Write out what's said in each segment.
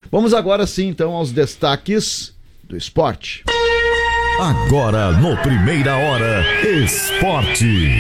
Vamos agora sim, então, aos destaques do esporte. Agora no Primeira Hora, Esporte.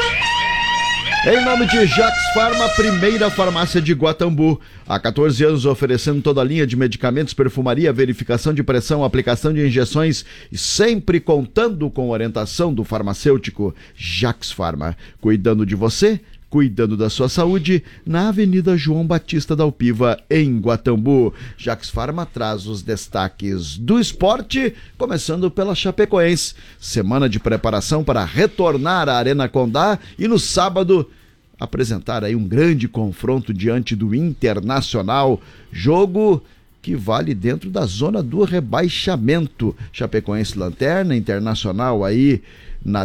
Em nome de Jax Pharma, primeira farmácia de Guatambu. Há 14 anos oferecendo toda a linha de medicamentos, perfumaria, verificação de pressão, aplicação de injeções e sempre contando com orientação do farmacêutico Jax Pharma. Cuidando de você, cuidando da sua saúde, na Avenida João Batista da Alpiva, em Guatambu. Jax Pharma traz os destaques do esporte, começando pela Chapecoense. Semana de preparação para retornar à Arena Condá e no sábado apresentar aí um grande confronto diante do Internacional. Jogo que vale dentro da zona do rebaixamento. Chapecoense lanterna, Internacional aí na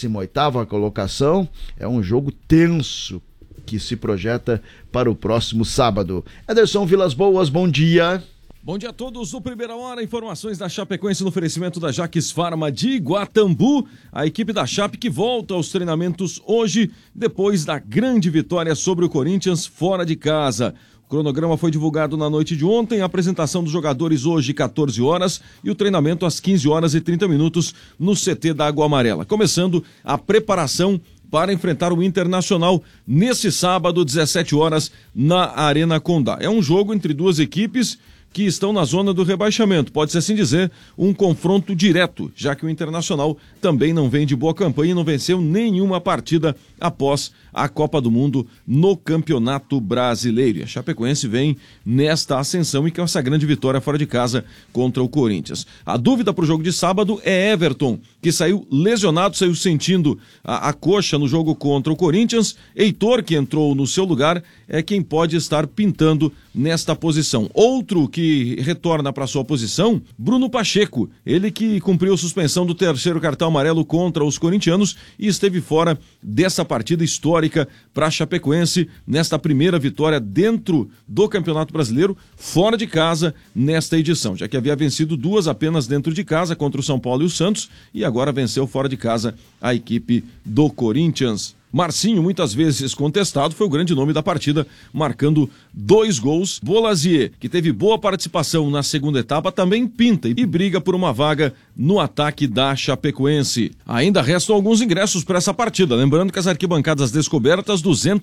18ª colocação. É um jogo tenso que se projeta para o próximo sábado. Ederson Vilas Boas, bom dia. Bom dia a todos. No Primeira Hora, informações da Chapecoense no oferecimento da Jax Pharma de Guatambu. A equipe da Chape que volta aos treinamentos hoje, depois da grande vitória sobre o Corinthians fora de casa. O cronograma foi divulgado na noite de ontem, a apresentação dos jogadores hoje 14 horas e o treinamento às 15 horas e 30 minutos no CT da Água Amarela. Começando a preparação para enfrentar o Internacional nesse sábado, 17 horas, na Arena Condá. É um jogo entre duas equipes que estão na zona do rebaixamento, pode-se assim dizer, um confronto direto, já que o Internacional também não vem de boa campanha e não venceu nenhuma partida após a Copa do Mundo no Campeonato Brasileiro. E a Chapecoense vem nesta ascensão e com essa grande vitória fora de casa contra o Corinthians. A dúvida para o jogo de sábado é Everton, que saiu lesionado, saiu sentindo a coxa no jogo contra o Corinthians. Heitor, que entrou no seu lugar, é quem pode estar pintando nesta posição. Outro que retorna para sua posição, Bruno Pacheco, ele que cumpriu suspensão do terceiro cartão amarelo contra os corintianos e esteve fora dessa partida histórica para a Chapecoense nesta primeira vitória dentro do Campeonato Brasileiro, fora de casa nesta edição, já que havia vencido duas apenas dentro de casa contra o São Paulo e o Santos e agora venceu fora de casa a equipe do Corinthians. Marcinho, muitas vezes contestado, foi o grande nome da partida, marcando 2 gols. Bolazier, que teve boa participação na segunda etapa, também pinta e briga por uma vaga no ataque da Chapecoense. Ainda restam alguns ingressos para essa partida, lembrando que as arquibancadas descobertas,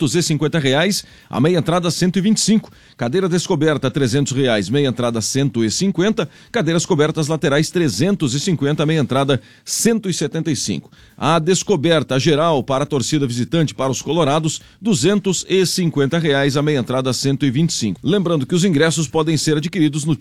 R$250, a meia entrada R$125, cadeira descoberta R$300, meia entrada R$150, cadeiras cobertas laterais R$350, meia entrada R$175. A descoberta geral para a torcida visitante para os colorados, R$250, a meia entrada R$125. Lembrando que os ingressos podem ser adquiridos no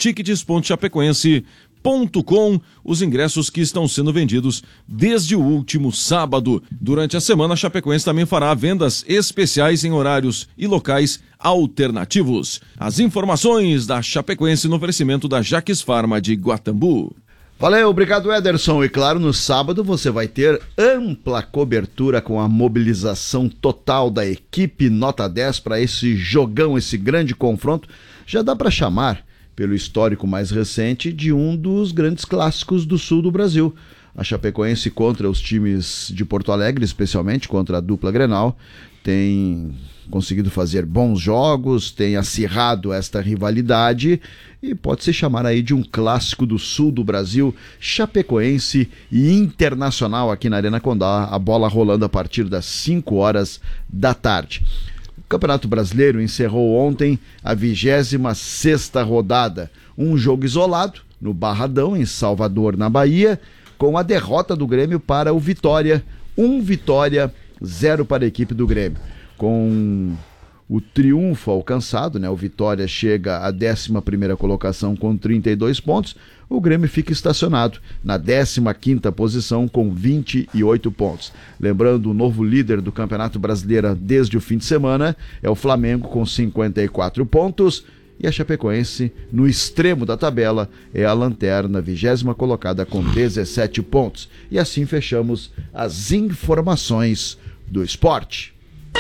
tickets.chapecoense.com, os ingressos que estão sendo vendidos desde o último sábado. Durante a semana, a Chapecoense também fará vendas especiais em horários e locais alternativos. As informações da Chapecoense no oferecimento da Jax Pharma de Guatambu. Valeu, obrigado Ederson. E claro, no sábado você vai ter ampla cobertura com a mobilização total da equipe Nota 10 para esse jogão, esse grande confronto. Já dá para chamar, pelo histórico mais recente, de um dos grandes clássicos do sul do Brasil. A Chapecoense contra os times de Porto Alegre, especialmente contra a dupla Grenal, tem conseguido fazer bons jogos, tem acirrado esta rivalidade e pode se chamar aí de um clássico do sul do Brasil, Chapecoense e Internacional aqui na Arena Condá, a bola rolando a partir das 5 horas da tarde. O Campeonato Brasileiro encerrou ontem a 26ª rodada, um jogo isolado no Barradão, em Salvador, na Bahia, com a derrota do Grêmio para o Vitória, 1 vitória, 0 para a equipe do Grêmio. Com o triunfo alcançado, o Vitória chega à 11ª colocação com 32 pontos, o Grêmio fica estacionado na 15ª posição com 28 pontos. Lembrando, o novo líder do Campeonato Brasileiro desde o fim de semana é o Flamengo com 54 pontos e a Chapecoense, no extremo da tabela, é a lanterna, 20ª colocada com 17 pontos. E assim fechamos as informações do esporte.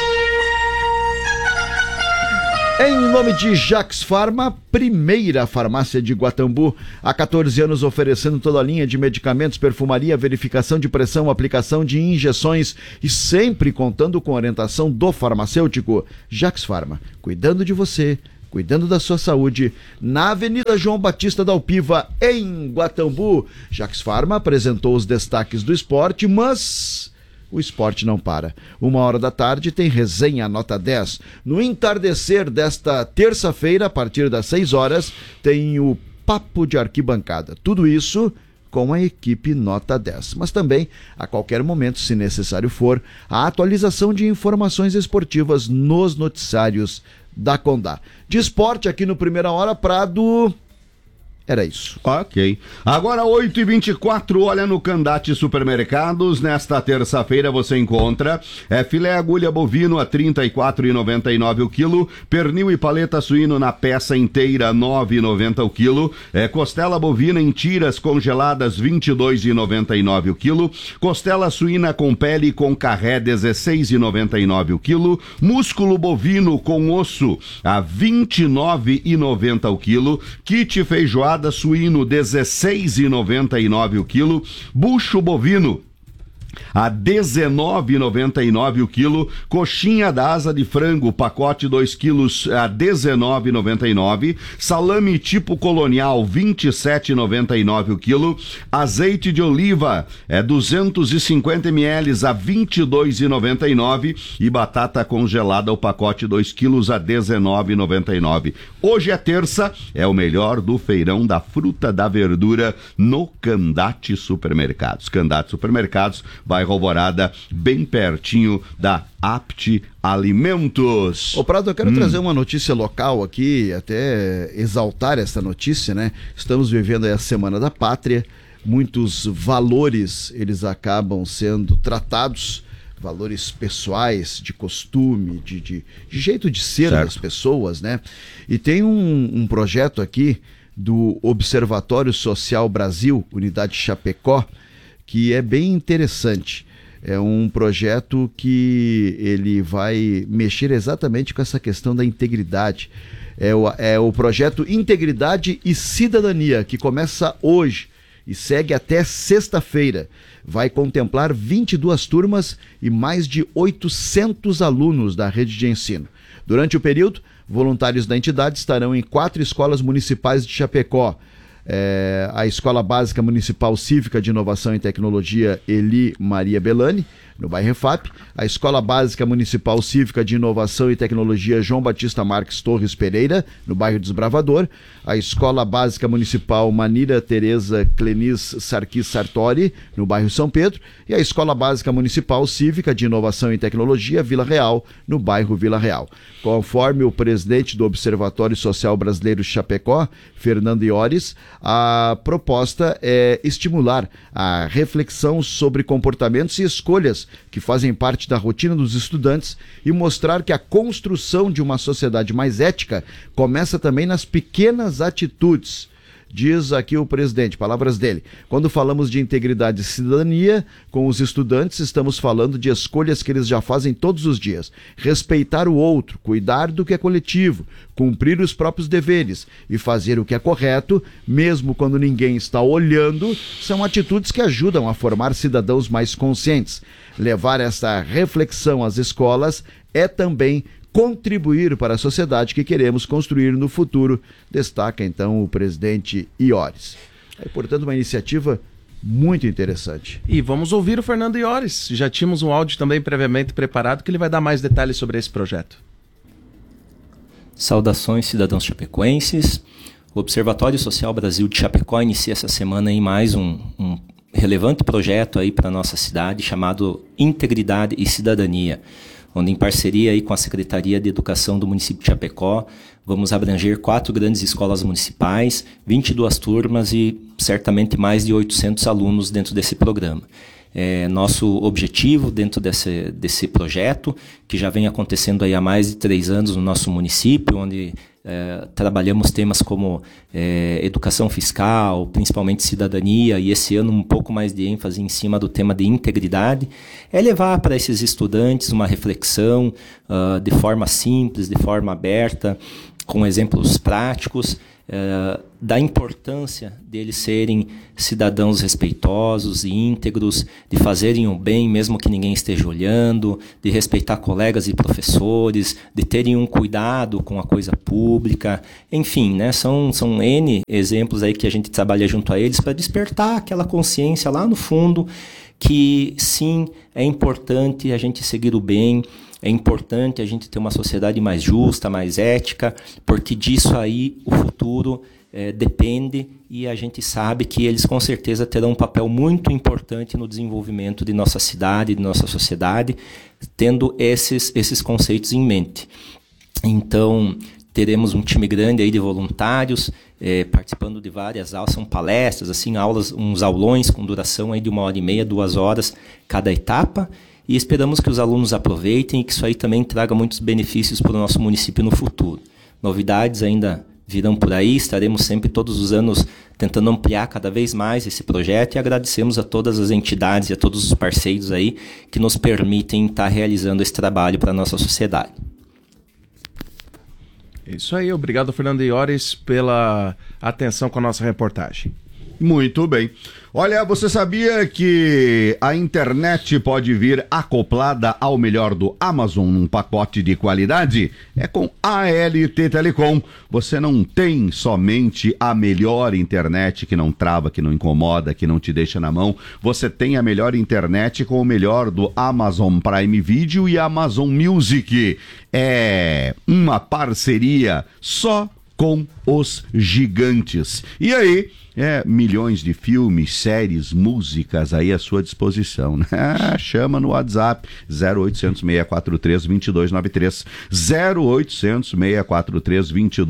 Em nome de Jax Pharma, primeira farmácia de Guatambu, há 14 anos oferecendo toda a linha de medicamentos, perfumaria, verificação de pressão, aplicação de injeções e sempre contando com a orientação do farmacêutico. Jax Pharma, cuidando de você, cuidando da sua saúde, na Avenida João Batista da Alpiva, em Guatambu. Jax Pharma apresentou os destaques do esporte, mas o esporte não para. 13h tem resenha nota 10. No entardecer desta terça-feira, a partir das 6h, tem o Papo de Arquibancada. Tudo isso com a equipe nota 10. Mas também, a qualquer momento, se necessário for, a atualização de informações esportivas nos noticiários da Condá. De esporte aqui no Primeira Hora, Prado. Era isso. Ok. Agora 8h24, olha no Candate Supermercados. Nesta terça-feira você encontra filé agulha bovino a R$ 34,99 o quilo, pernil e paleta suíno na peça inteira R$ 9,90 o quilo, costela bovina em tiras congeladas R$ 22,99 o quilo, costela suína com pele e com carré R$ 16,99 o quilo, músculo bovino com osso a R$ 29,90 o quilo, kit feijoada suíno R$ 16,99 o quilo, bucho bovino a R$ 19,99 o quilo, coxinha da asa de frango, pacote 2 quilos a R$ 19,99, salame tipo colonial R$ 27,99 o quilo, azeite de oliva 250 ml a R$ 22,99 e batata congelada o pacote 2 quilos a R$ 19,99. Hoje é terça, é o melhor do feirão da fruta da verdura no Candate Supermercados. Candate Supermercados, bairro Alvorada, bem pertinho da Apte Alimentos. Ô Prado, eu quero trazer uma notícia local aqui, até exaltar essa notícia, né? Estamos vivendo aí a Semana da Pátria, muitos valores, eles acabam sendo tratados, valores pessoais, de costume, de jeito de ser das pessoas, né? E tem um projeto aqui do Observatório Social Brasil, Unidade Chapecó, que é bem interessante. É um projeto que ele vai mexer exatamente com essa questão da integridade. É o projeto Integridade e Cidadania, que começa hoje e segue até sexta-feira. Vai contemplar 22 turmas e mais de 800 alunos da rede de ensino. Durante o período, voluntários da entidade estarão em 4 escolas municipais de Chapecó. A Escola Básica Municipal Cívica de Inovação e Tecnologia Eli Maria Belani, no bairro EFAP, a Escola Básica Municipal Cívica de Inovação e Tecnologia João Batista Marques Torres Pereira, no bairro Desbravador, a Escola Básica Municipal Manira Tereza Clenis Sarquis Sartori, no bairro São Pedro, e a Escola Básica Municipal Cívica de Inovação e Tecnologia Vila Real, no bairro Vila Real. Conforme o presidente do Observatório Social Brasileiro Chapecó, Fernando Iores, a proposta é estimular a reflexão sobre comportamentos e escolhas que fazem parte da rotina dos estudantes e mostrar que a construção de uma sociedade mais ética começa também nas pequenas atitudes. Diz aqui o presidente, palavras dele: quando falamos de integridade e cidadania com os estudantes, estamos falando de escolhas que eles já fazem todos os dias. Respeitar o outro, cuidar do que é coletivo, cumprir os próprios deveres e fazer o que é correto, mesmo quando ninguém está olhando, são atitudes que ajudam a formar cidadãos mais conscientes. Levar essa reflexão às escolas é também contribuir para a sociedade que queremos construir no futuro, destaca então o presidente Iores. Portanto, uma iniciativa muito interessante. E vamos ouvir o Fernando Iores. Já tínhamos um áudio também previamente preparado que ele vai dar mais detalhes sobre esse projeto. Saudações, cidadãos chapecoenses. O Observatório Social Brasil de Chapecó inicia essa semana em mais um relevante projeto aí para a nossa cidade chamado Integridade e Cidadania, onde em parceria aí com a Secretaria de Educação do município de Chapecó, vamos abranger 4 grandes escolas municipais, 22 turmas e certamente mais de 800 alunos dentro desse programa. Nosso objetivo dentro desse projeto, que já vem acontecendo aí há mais de 3 anos no nosso município, onde trabalhamos temas como educação fiscal, principalmente cidadania, e esse ano um pouco mais de ênfase em cima do tema de integridade, é levar para esses estudantes uma reflexão de forma simples, de forma aberta, com exemplos práticos, da importância deles serem cidadãos respeitosos e íntegros, de fazerem o bem mesmo que ninguém esteja olhando, de respeitar colegas e professores, de terem um cuidado com a coisa pública, enfim, né, são N exemplos aí que a gente trabalha junto a eles para despertar aquela consciência lá no fundo que sim, é importante a gente seguir o bem, é importante a gente ter uma sociedade mais justa, mais ética, porque disso aí o futuro depende, e a gente sabe que eles com certeza terão um papel muito importante no desenvolvimento de nossa cidade, de nossa sociedade, tendo esses conceitos em mente. Então, teremos um time grande aí de voluntários participando de várias aulas, são palestras, assim, aulas, uns aulões com duração aí de 1h30, 2 horas cada etapa, e esperamos que os alunos aproveitem e que isso aí também traga muitos benefícios para o nosso município no futuro. Novidades ainda virão por aí, estaremos sempre todos os anos tentando ampliar cada vez mais esse projeto, e agradecemos a todas as entidades e a todos os parceiros aí que nos permitem estar realizando esse trabalho para a nossa sociedade. Isso aí, obrigado Fernando Iores pela atenção com a nossa reportagem. Muito bem. Olha, você sabia que a internet pode vir acoplada ao melhor do Amazon num pacote de qualidade? É com ALT Telecom. Você não tem somente a melhor internet que não trava, que não incomoda, que não te deixa na mão. Você tem a melhor internet com o melhor do Amazon Prime Video e Amazon Music. É uma parceria só com os gigantes. E aí, milhões de filmes, séries, músicas aí à sua disposição, né? Chama no WhatsApp 0800 643 2293, 0800 643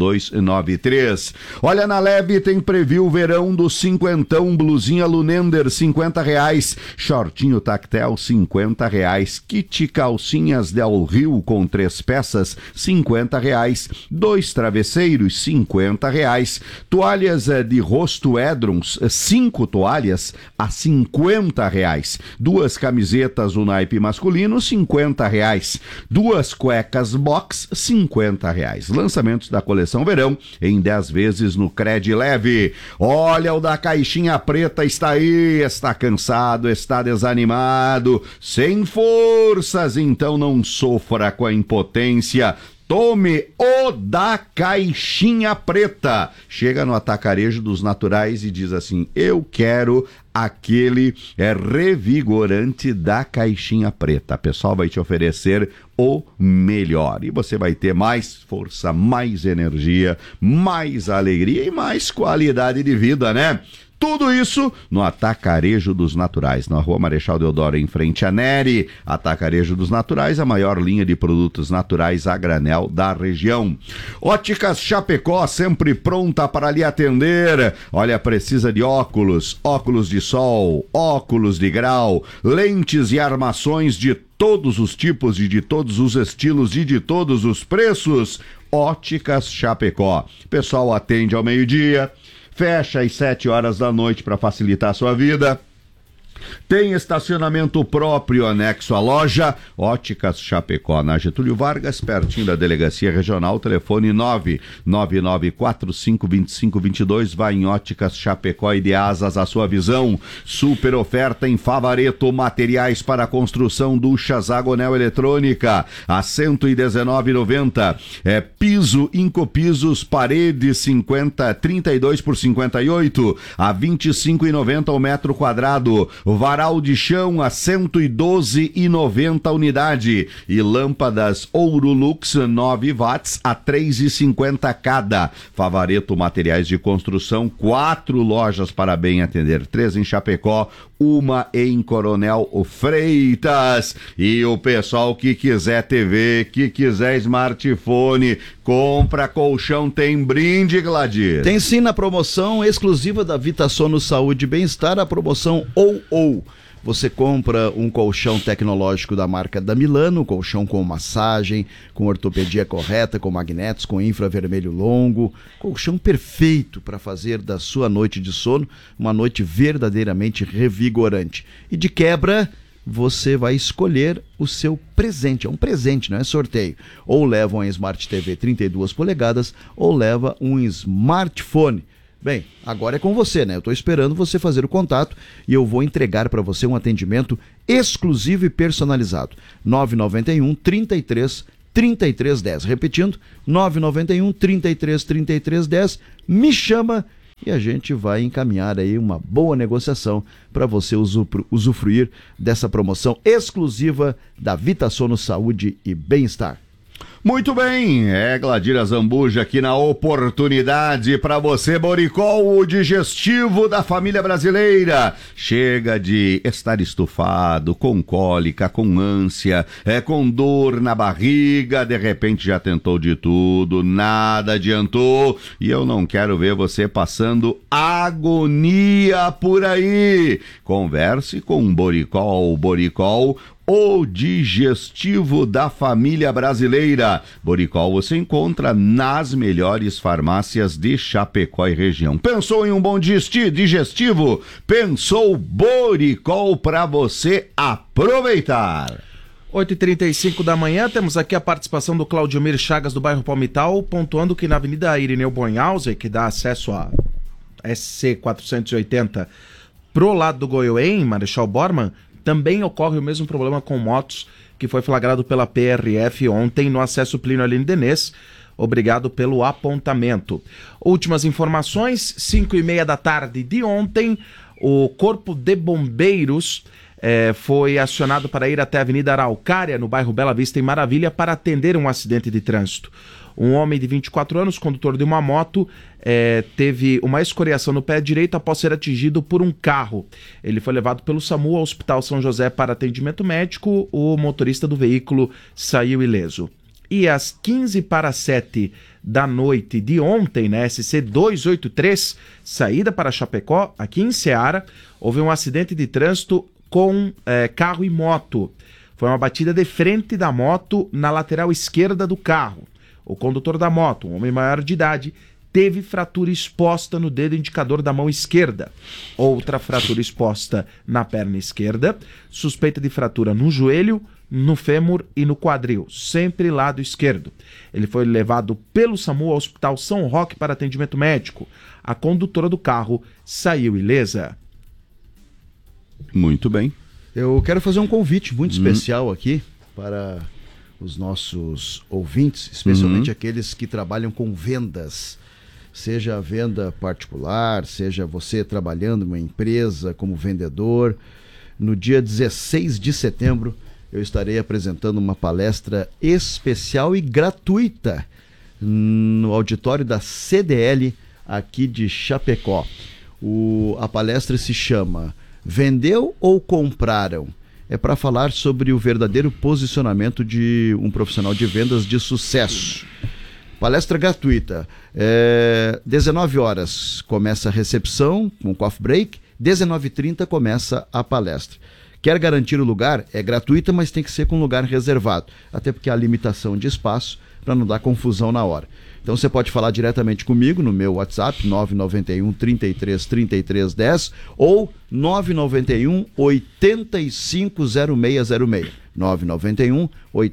2293. Olha, na Leve tem preview verão do cinquentão, blusinha Lunender R$50, shortinho tactel R$50, kit calcinhas Del Rio com 3 peças R$50, 2 travesseiros R$50, toalhas de rosto Edrons, 5 toalhas a R$50, 2 camisetas o naipe masculino R$50, 2 cuecas box R$50. Lançamentos da coleção verão em 10 vezes no Cred Leve. Olha, o da caixinha preta está aí, está cansado, está desanimado, sem forças, então não sofra com a impotência. Tome o da caixinha preta. Chega no Atacarejo dos Naturais e diz assim: eu quero aquele revigorante da caixinha preta. A pessoa vai te oferecer o melhor. E você vai ter mais força, mais energia, mais alegria e mais qualidade de vida, né? Tudo isso no Atacarejo dos Naturais, na Rua Marechal Deodoro, em frente à Neri. Atacarejo dos Naturais, a maior linha de produtos naturais a granel da região. Óticas Chapecó, sempre pronta para lhe atender. Olha, precisa de óculos, óculos de sol, óculos de grau, lentes e armações de todos os tipos e de todos os estilos e de todos os preços. Óticas Chapecó. Pessoal atende ao meio-dia, fecha às 7 horas da noite para facilitar a sua vida. Tem estacionamento próprio anexo à loja. Óticas Chapecó, na Getúlio Vargas, pertinho da Delegacia Regional. Telefone 999452522. Vai em Óticas Chapecó e dê asas à sua visão. Super oferta em Favareto, materiais para construção, duchas Agonel Eletrônica a R$119,90. Piso Incopisos, parede 32 por 58 a R$25,90 o metro quadrado. Varal de chão a R$112,90 unidade. E lâmpadas Ourolux 9 watts a R$3,50 cada. Favareto Materiais de Construção, 4 lojas para bem atender. 3 em Chapecó, 1 em Coronel Freitas. E o pessoal que quiser TV, que quiser smartphone, compra colchão, tem brinde, Gladir. Tem sim, na promoção exclusiva da Vitasono Saúde e Bem-Estar, a promoção ou. Você compra um colchão tecnológico da marca da Milano, colchão com massagem, com ortopedia correta, com magnetos, com infravermelho longo, colchão perfeito para fazer da sua noite de sono uma noite verdadeiramente revigorante. E de quebra, você vai escolher o seu presente. É um presente, não é sorteio. Ou leva uma Smart TV 32 polegadas ou leva um smartphone. Bem, agora é com você, né? Eu estou esperando você fazer o contato e eu vou entregar para você um atendimento exclusivo e personalizado. 991 33 3310. Repetindo, 991 33 3310. Me chama e a gente vai encaminhar aí uma boa negociação para você usufruir dessa promoção exclusiva da Vitasono Saúde e Bem-Estar. Muito bem, é Gladira Zambuja aqui na oportunidade para você, Boricol, o digestivo da família brasileira. Chega de estar estufado, com cólica, com ânsia, com dor na barriga, de repente já tentou de tudo, nada adiantou e eu não quero ver você passando agonia por aí. Converse com Boricol, o digestivo da família brasileira. Boricol você encontra nas melhores farmácias de Chapecó e região. Pensou em um bom digestivo? Pensou Boricol para você aproveitar. 8h35 da manhã, temos aqui a participação do Claudiomir Chagas do bairro Palmital, pontuando que na Avenida Irineu Bonhauser, que dá acesso a SC 480 pro lado do Goiôem, Marechal Bormann, também ocorre o mesmo problema com motos que foi flagrado pela PRF ontem no acesso Plínio Aline Denês. Obrigado pelo apontamento. Últimas informações, 5h30 da tarde de ontem, o Corpo de Bombeiros foi acionado para ir até a Avenida Araucária, no bairro Bela Vista, em Maravilha, para atender um acidente de trânsito. Um homem de 24 anos, condutor de uma moto, teve uma escoriação no pé direito após ser atingido por um carro. Ele foi levado pelo SAMU ao Hospital São José para atendimento médico. O motorista do veículo saiu ileso. E às 6h45 da noite de ontem, na SC 283, saída para Chapecó, aqui em Ceará, houve um acidente de trânsito com carro e moto. Foi uma batida de frente da moto na lateral esquerda do carro. O condutor da moto, um homem maior de idade, teve fratura exposta no dedo indicador da mão esquerda. Outra fratura exposta na perna esquerda. Suspeita de fratura no joelho, no fêmur e no quadril, sempre lado esquerdo. Ele foi levado pelo SAMU ao Hospital São Roque para atendimento médico. A condutora do carro saiu ilesa. Muito bem. Eu quero fazer um convite muito especial aqui para os nossos ouvintes, especialmente aqueles que trabalham com vendas, seja venda particular, seja você trabalhando em uma empresa como vendedor. No dia 16 de setembro, eu estarei apresentando uma palestra especial e gratuita no auditório da CDL aqui de Chapecó. A palestra se chama Vendeu ou Compraram? É para falar sobre o verdadeiro posicionamento de um profissional de vendas de sucesso. Palestra gratuita. 19 horas começa a recepção, com coffee break. 19h30 começa a palestra. Quer garantir o lugar? É gratuita, mas tem que ser com lugar reservado. Até porque há limitação de espaço para não dar confusão na hora. Então você pode falar diretamente comigo no meu WhatsApp, 991 33 33 10 ou 991 850606. 991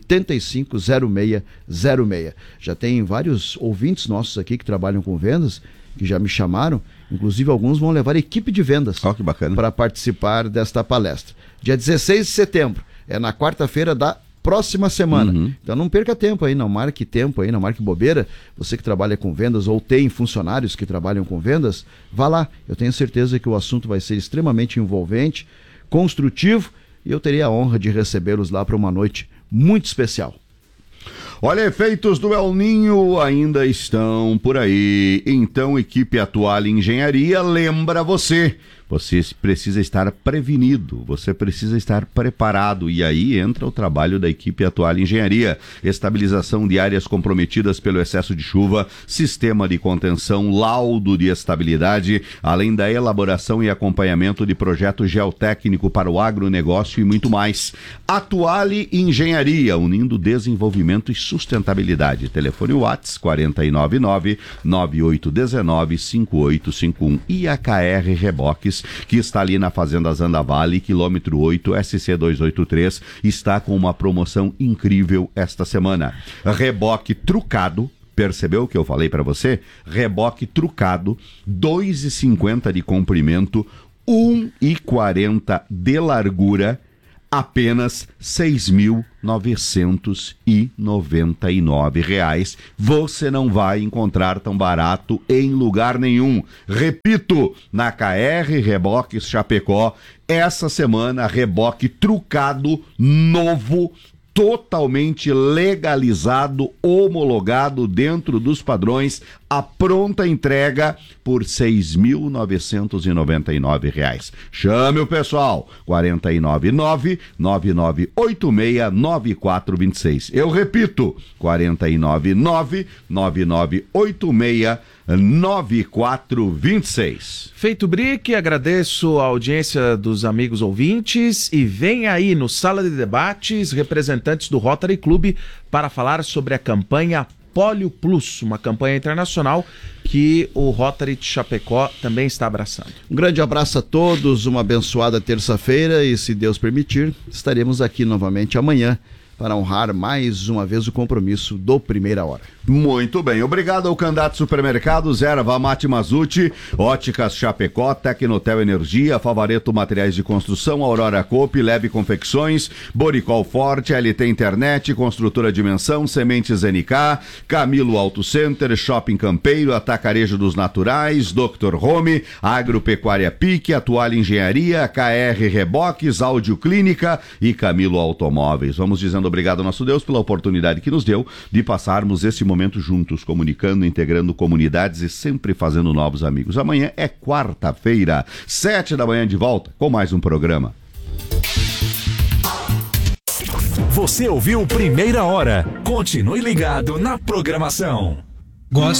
850606. Já tem vários ouvintes nossos aqui que trabalham com vendas, que já me chamaram, inclusive alguns vão levar equipe de vendas que bacana, para participar desta palestra. Dia 16 de setembro, é na quarta-feira da próxima semana. Então não perca tempo aí, não marque bobeira. Você que trabalha com vendas ou tem funcionários que trabalham com vendas, vá lá. Eu tenho certeza que o assunto vai ser extremamente envolvente, construtivo, e eu teria a honra de recebê-los lá para uma noite muito especial. Olha, efeitos do El Ninho ainda estão por aí. Então, equipe Atuale Engenharia lembra você. Você precisa estar prevenido, você precisa estar preparado, e aí entra o trabalho da equipe Atuale Engenharia. Estabilização de áreas comprometidas pelo excesso de chuva, sistema de contenção, laudo de estabilidade, além da elaboração e acompanhamento de projeto geotécnico para o agronegócio e muito mais. Atuale Engenharia, unindo desenvolvimento e sustentabilidade. Telefone WhatsApp 499-9819-5851 e AKR Reboques. Lages, que está ali na Fazenda Zandavale, quilômetro 8, SC 283, está com uma promoção incrível esta semana. Reboque trucado, percebeu o que eu falei para você? Reboque trucado, 2,50 de comprimento, 1,40 de largura, apenas R$ 6.999. Você não vai encontrar tão barato em lugar nenhum. Repito, na KR Reboques Chapecó, essa semana, reboque trucado, novo, totalmente legalizado, homologado dentro dos padrões, a pronta entrega por R$ 6.999. Chame o pessoal, 499-9986-9426. Eu repito, 499-9986-9426. Feito Brick, agradeço a audiência dos amigos ouvintes e vem aí no Sala de Debates representantes do Rotary Club para falar sobre a campanha Polio Plus, uma campanha internacional que o Rotary de Chapecó também está abraçando. Um grande abraço a todos, uma abençoada terça-feira e, se Deus permitir, estaremos aqui novamente amanhã para honrar mais uma vez o compromisso do Primeira Hora. Muito bem, obrigado ao Candidato Supermercados, Erva Mate Mazuti, Óticas Chapecó, Tecnotel Energia, Favareto Materiais de Construção, Aurora Coop, Leve Confecções, Boricol Forte, LT Internet, Construtora Dimensão, Sementes NK, Camilo Auto Center, Shopping Campeiro, Atacarejo dos Naturais, Dr. Home, Agropecuária Pique, Atual Engenharia, KR Reboques, Áudio Clínica e Camilo Automóveis. Vamos dizendo obrigado ao nosso Deus pela oportunidade que nos deu de passarmos esse momento juntos, comunicando, integrando comunidades e sempre fazendo novos amigos. Amanhã é quarta-feira, 7 da manhã, de volta com mais um programa. Você ouviu Primeira Hora. Continue ligado na programação. Gosto